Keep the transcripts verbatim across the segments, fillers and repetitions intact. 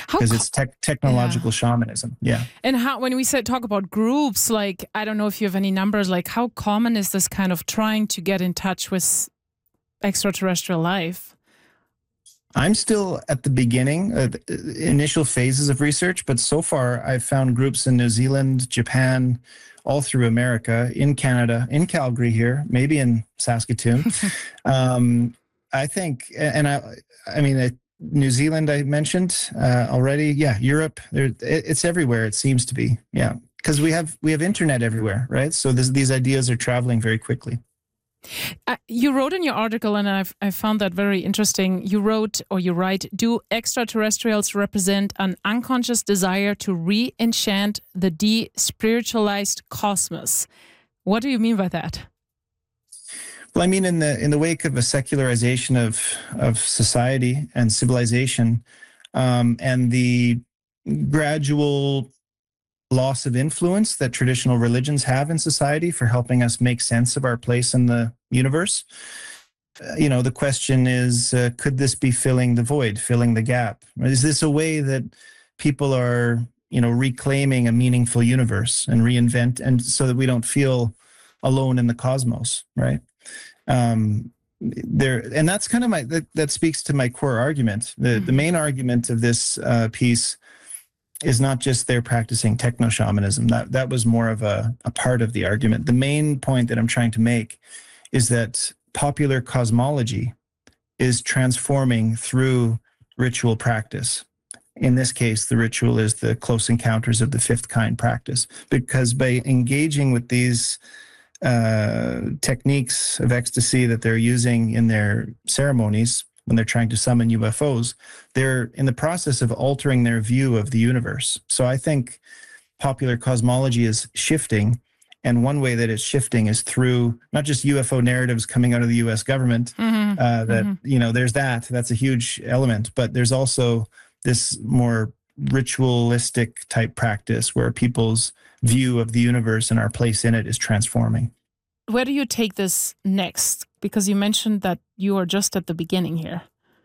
How because co- it's tech technological yeah. shamanism. Yeah. And how, when we said talk about groups, like, I don't know if you have any numbers, like how common is this kind of trying to get in touch with extraterrestrial life? I'm still at the beginning, uh, the initial phases of research, but so far I've found groups in New Zealand, Japan, all through America, in Canada, in Calgary here, maybe in Saskatoon. um, I think, and I, I mean, uh, New Zealand I mentioned uh, already. Yeah, Europe, there, it, it's everywhere. It seems to be. Yeah, because we have we have internet everywhere, right? So this, these ideas are traveling very quickly. Uh, you wrote in your article, and I've, I found that very interesting. You wrote, or you write, do extraterrestrials represent an unconscious desire to re-enchant the de-spiritualized cosmos? What do you mean by that? Well, I mean, in the in the wake of a secularization of of society and civilization, um, and the gradual loss of influence that traditional religions have in society for helping us make sense of our place in the universe. Uh, you know, the question is, uh, could this be filling the void, filling the gap? Is this a way that people are, you know, reclaiming a meaningful universe and reinvent, and so that we don't feel alone in the cosmos, right? Um, there, and that's kind of my, that, that speaks to my core argument. The, mm-hmm. the main argument of this uh, piece is not just they're practicing techno-shamanism. That that was more of a, a part of the argument. The main point that I'm trying to make is that popular cosmology is transforming through ritual practice. In this case, the ritual is the Close Encounters of the Fifth Kind practice, because by engaging with these uh, techniques of ecstasy that they're using in their ceremonies, when they're trying to summon U F Os, they're in the process of altering their view of the universe. So I think popular cosmology is shifting. And one way that it's shifting is through not just U F O narratives coming out of the U S government, mm-hmm. uh, that, mm-hmm. you know, there's that, that's a huge element, but there's also this more ritualistic type practice where people's view of the universe and our place in it is transforming. Where do you take this next? Because you mentioned that you are just at the beginning here.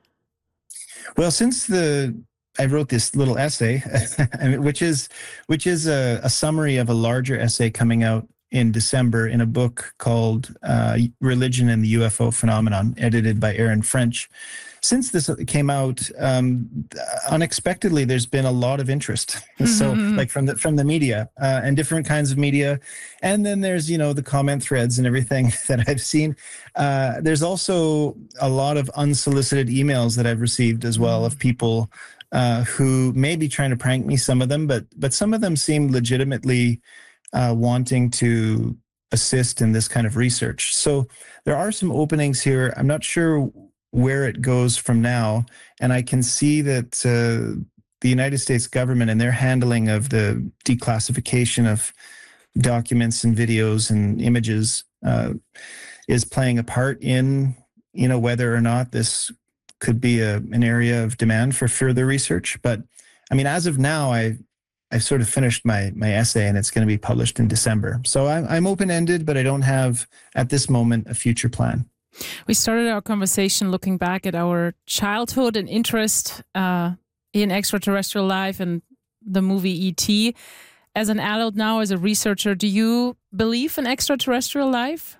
Well, since the I wrote this little essay, which is which is a, a summary of a larger essay coming out in December in a book called uh, Religion and the U F O Phenomenon, edited by Aaron French. Since this came out, um, unexpectedly, there's been a lot of interest. So, like from the from the media uh, and different kinds of media, and then there's you know the comment threads and everything that I've seen. Uh, there's also a lot of unsolicited emails that I've received as well of people uh, who may be trying to prank me. Some of them, but but some of them seem legitimately uh, wanting to assist in this kind of research. So there are some openings here. I'm not sure where it goes from now. And I can see that uh, the United States government and their handling of the declassification of documents and videos and images uh, is playing a part in, you know, whether or not this could be a, an area of demand for further research. But I mean, as of now, I, I've sort of finished my, my essay and it's going to be published in December. So I'm, I'm open-ended, but I don't have at this moment a future plan. We started our conversation looking back at our childhood and interest uh, in extraterrestrial life and the movie E T As an adult now, as a researcher, do you believe in extraterrestrial life?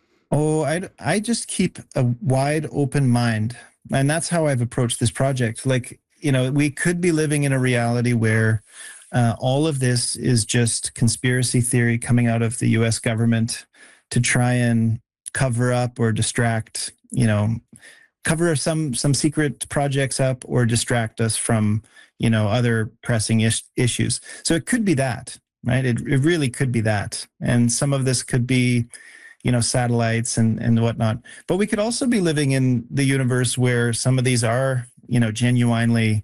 Oh, I, I just keep a wide open mind. And that's how I've approached this project. Like, you know, we could be living in a reality where uh, all of this is just conspiracy theory coming out of the U S government to try and cover up or distract, you know, cover some some secret projects up or distract us from, you know, other pressing is- issues. So it could be that, right? It, it really could be that. And some of this could be, you know, satellites and, and whatnot. But we could also be living in the universe where some of these are, you know, genuinely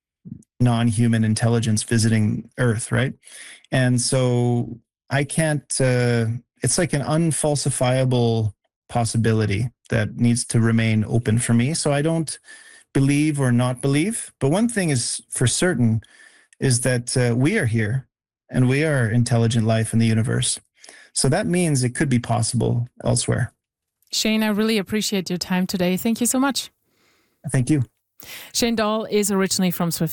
non-human intelligence visiting Earth, right? And so I can't, uh, it's like an unfalsifiable possibility that needs to remain open for me. So I don't believe or not believe. But one thing is for certain is that uh, we are here and we are intelligent life in the universe. So that means it could be possible elsewhere. Shane, I really appreciate your time today. Thank you so much. Thank you. Shane Dahl is originally from Swift